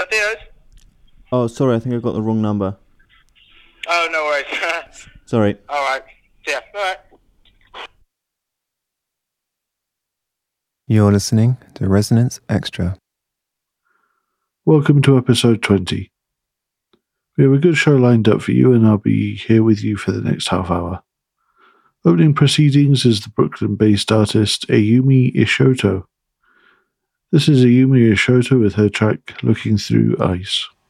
Theo's? Oh, sorry, I think I got the wrong number. Oh, no worries. Sorry. Alright. Yeah, alright. You're listening to Resonance Extra. Welcome to episode 20. We have a good show lined up for you, and I'll be here with you for the next half hour. Opening proceedings is the Brooklyn-based artist Ayumi Ishoto. This is Ayumi Ishoto with her track Looking Through Ice.